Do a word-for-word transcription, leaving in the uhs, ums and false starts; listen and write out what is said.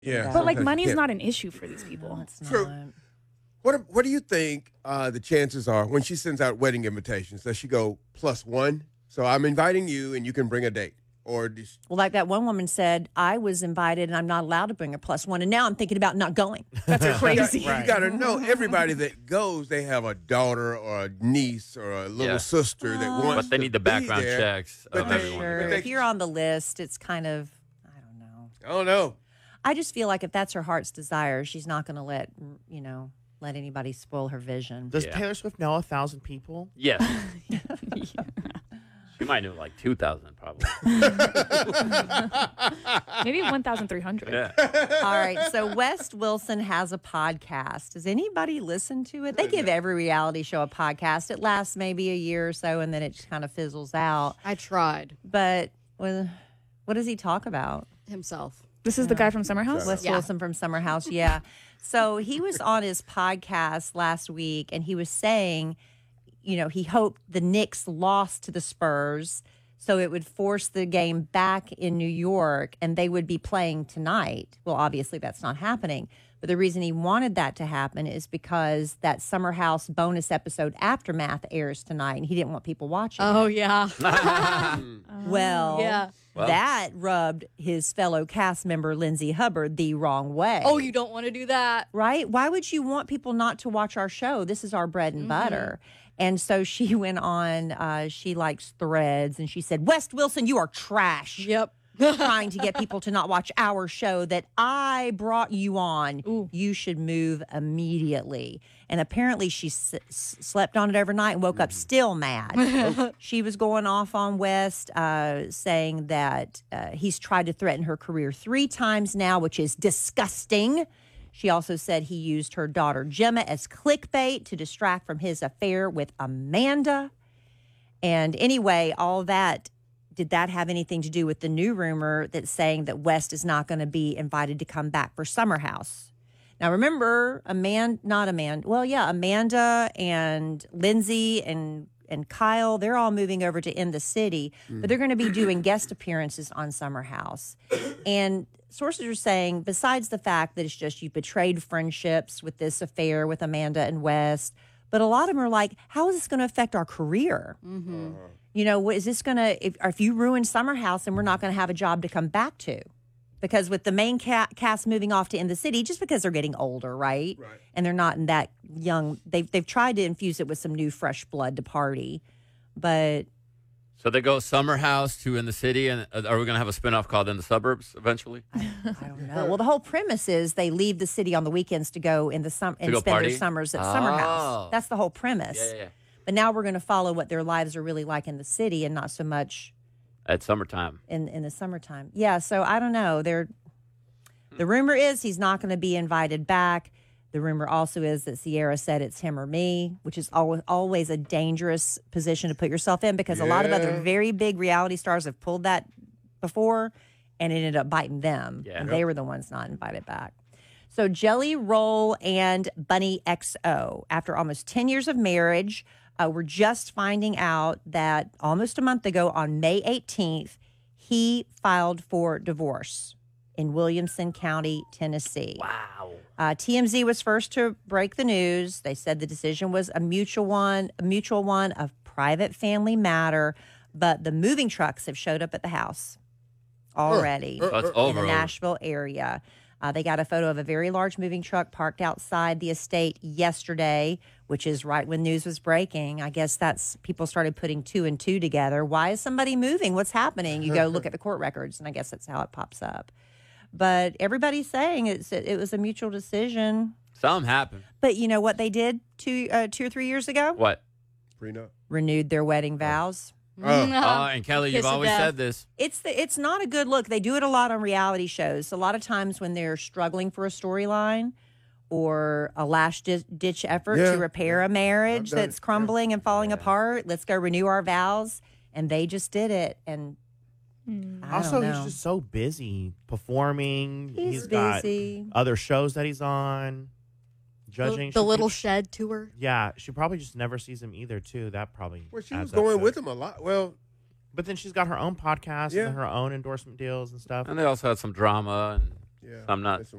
Yeah. But like, sometimes you money's can't. not an issue for these people. No, it's True. not. What What do you think uh, the chances are when she sends out wedding invitations? Does she go plus one? So I'm inviting you, and you can bring a date, or does Well, like that one woman said, I was invited and I'm not allowed to bring a plus one. And now I'm thinking about not going. That's crazy. You got to know everybody that goes, they have a daughter or a niece or a little Yeah. sister that wants. But they to need the be background there. checks But of they- everyone. Sure. they- If you're on the list, it's kind of, I don't know. I don't know. I just feel like if that's her heart's desire, she's not going to let, you know, let anybody spoil her vision. Does Yeah. Taylor Swift know a thousand people? Yes. She might know like two thousand probably. Maybe one thousand three hundred. Yeah. All right. So West Wilson has a podcast. Does anybody listen to it? They give every reality show a podcast. It lasts maybe a year or so, and then it just kind of fizzles out. I tried But what, what does he talk about? himself. This is the guy from Summer House? Wes Yeah. Wilson from Summer House, yeah. So he was on his podcast last week, and he was saying, you know, he hoped the Knicks lost to the Spurs, so it would force the game back in New York, and they would be playing tonight. Well, obviously that's not happening. But the reason he wanted that to happen is because that Summer House bonus episode Aftermath airs tonight, and he didn't want people watching. Oh, it. yeah. Well, Yeah. Well. that rubbed his fellow cast member Lindsay Hubbard the wrong way. Oh, you don't want to do that. Right? Why would you want people not to watch our show? This is our bread and butter. And so she went on, uh, she likes Threads, and she said, West Wilson, you are trash. Yep. Trying to get people to not watch our show that I brought you on. Ooh. You should move immediately. And apparently she s- s- slept on it overnight and woke up still mad. She was going off on West, uh, saying that uh, he's tried to threaten her career three times now, which is disgusting. She also said he used her daughter Gemma as clickbait to distract from his affair with Amanda. And anyway, all that, did that have anything to do with the new rumor that's saying that West is not going to be invited to come back for Summer House? Now, remember, Amanda, not Amanda, well, yeah, Amanda and Lindsay and and Kyle, they're all moving over to In the City, but they're going to be doing guest appearances on Summer House. And sources are saying, besides the fact that it's just you betrayed friendships with this affair with Amanda and West, but a lot of them are like, how is this going to affect our career? Mm-hmm. You know, what is this going to, if, if you ruin Summer House, then we're not going to have a job to come back to. Because with the main ca- cast moving off to In the City, just because they're getting older, right? Right. And they're not in that young, they've, they've tried to infuse it with some new fresh blood to party. But So they go Summer House to In the City, and uh, are we going to have a spinoff called In the Suburbs eventually? I don't know. Well, the whole premise is they leave the city on the weekends to go in the sum and go spend party? their summers at Summer Oh. House. That's the whole premise. Yeah, yeah, yeah. But now we're going to follow what their lives are really like in the city and not so much At summertime. in in the summertime. Yeah, so I don't know. They're the rumor is he's not going to be invited back. The rumor also is that Sierra said it's him or me, which is always always a dangerous position to put yourself in because a lot of other Yeah. very big reality stars have pulled that before and it ended up biting them. Yeah. And they were the ones not invited back. So Jelly Roll and Bunny X O, after almost ten years of marriage, uh, we're just finding out that almost a month ago on May eighteenth, he filed for divorce in Williamson County, Tennessee. Wow. Uh, T M Z was first to break the news. They said the decision was a mutual one, a mutual one of private family matter, but the moving trucks have showed up at the house already Uh, uh, So it's uh, in over. the over. Nashville area. Uh, they got a photo of a very large moving truck parked outside the estate yesterday, which is right when news was breaking. I guess that's people started putting two and two together. Why is somebody moving? What's happening? You go look at the court records, and I guess that's how it pops up. But everybody's saying it's it was a mutual decision. Something happened. But you know what they did two uh, two or three years ago? What? Prenup. Renewed their wedding vows. Oh, and Kelly, Kiss you've of always death. said this. It's the it's not a good look. They do it a lot on reality shows. A lot of times when they're struggling for a storyline or a last di- ditch effort Yeah, to repair a marriage I've done that's it, yeah. crumbling and falling apart, let's go renew our vows. And they just did it. And I Also, don't know. he's just so busy performing. He's got busy. other shows that he's on, judging. The, the She- Little Shed tour. Yeah, she probably just never sees him either, too. That probably. Well, she adds was up going to with it. him a lot. Well, But then she's got her own podcast Yeah. and her own endorsement deals and stuff. And they also had some drama and Yeah, I'm not that's